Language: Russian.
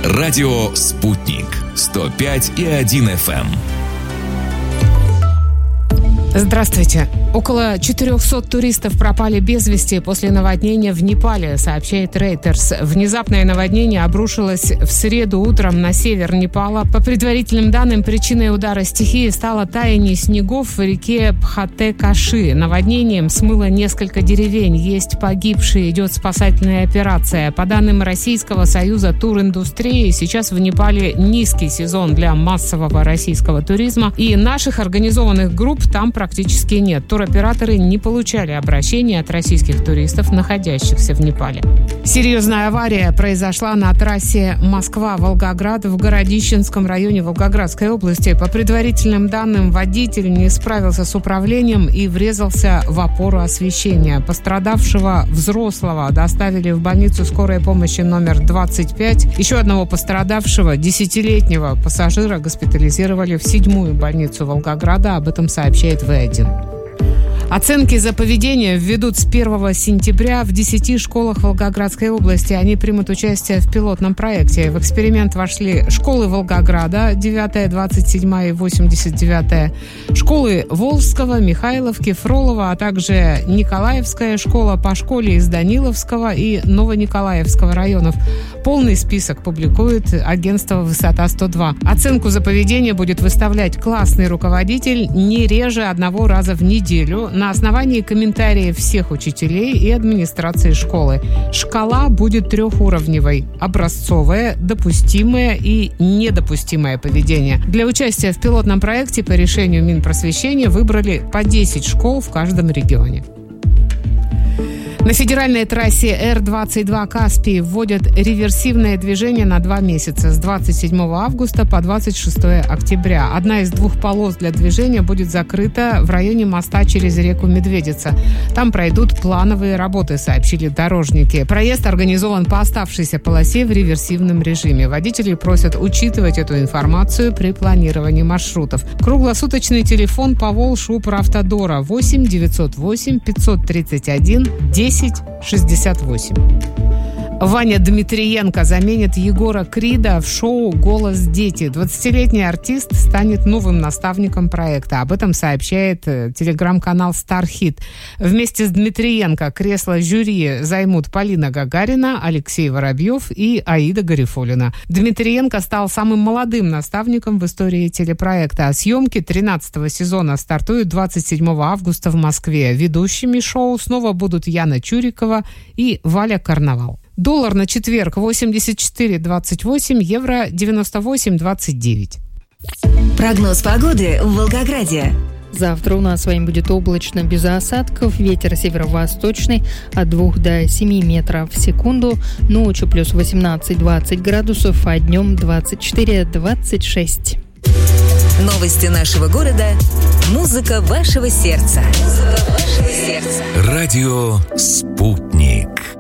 Радио «Спутник» 105,1 FM. Здравствуйте. Около 400 туристов пропали без вести после наводнения в Непале, сообщает Reuters. Внезапное наводнение обрушилось в среду утром на север Непала. По предварительным данным, причиной удара стихии стало таяние снегов в реке Пхате-Каши. Наводнением смыло несколько деревень. Есть погибшие, идет спасательная операция. По данным Российского союза туриндустрии, сейчас в Непале низкий сезон для массового российского туризма. И наших организованных групп там практически нет. Туроператоры не получали обращений от российских туристов, находящихся в Непале. Серьезная авария произошла на трассе Москва-Волгоград в Городищенском районе Волгоградской области. По предварительным данным, водитель не справился с управлением и врезался в опору освещения. Пострадавшего взрослого доставили в больницу скорой помощи номер 25. Еще одного пострадавшего, 10-летнего пассажира, госпитализировали в 7-ю больницу Волгограда. Об этом сообщает В1. Оценки за поведение введут с 1 сентября в 10 школах Волгоградской области. Они примут участие в пилотном проекте. В эксперимент вошли школы Волгограда, 9, 27 и 89, школы Волжского, Михайловки, Фролова, а также Николаевская школа, по школе из Даниловского и Новониколаевского районов. Полный список публикует агентство «Высота-102». Оценку за поведение будет выставлять классный руководитель не реже одного раза в неделю на основании комментариев всех учителей и администрации школы. Шкала будет трехуровневой: образцовое, допустимое и недопустимое поведение. Для участия в пилотном проекте по решению Минпросвещения выбрали по 10 школ в каждом регионе. На федеральной трассе Р-22 «Каспий» вводят реверсивное движение на 2 месяца с 27 августа по 26 октября. Одна из 2 полос для движения будет закрыта в районе моста через реку Медведица. Там пройдут плановые работы, сообщили дорожники. Проезд организован по оставшейся полосе в реверсивном режиме. Водители просят учитывать эту информацию при планировании маршрутов. Круглосуточный телефон Поволжьуправтодора 8 908 531 10 68. Ваня Дмитриенко заменит Егора Крида в шоу «Голос дети». 20-летний артист станет новым наставником проекта. Об этом сообщает телеграм-канал «Стархит». Вместе с Дмитриенко кресло жюри займут Полина Гагарина, Алексей Воробьев и Аида Гарифуллина. Дмитриенко стал самым молодым наставником в истории телепроекта. Съемки 13-го сезона стартуют 27 августа в Москве. Ведущими шоу снова будут Яна Чурикова и Валя Карнавал. Доллар на четверг 84.28, евро 98.29. Прогноз погоды в Волгограде. Завтра у нас с вами будет облачно, без осадков. Ветер северо-восточный от 2 до 7 метров в секунду. Ночью плюс 18-20 градусов, а днем 24-26. Новости нашего города. Музыка вашего сердца. Радио «Спутник».